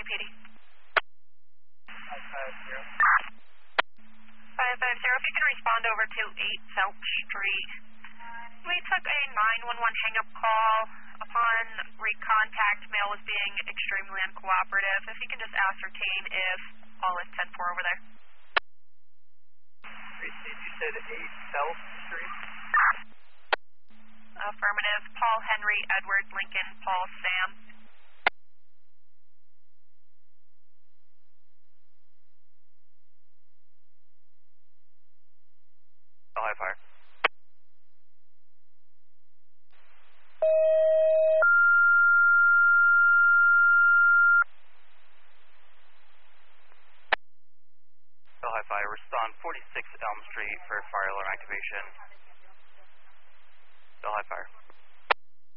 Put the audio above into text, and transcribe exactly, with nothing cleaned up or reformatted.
P D. five five zero. five five zero, if you can respond over to eight South Street. We took a nine one one hang-up call. Upon recontact, male was being extremely uncooperative. If you can just ascertain if all is ten four over there. Received, you said eight South Street? Affirmative. Paul, Henry, Edward, Lincoln, Paul, Sam. Oh, high fire. Oh, high fire. Respond forty-six Elm Street for fire alarm activation. Oh, high fire.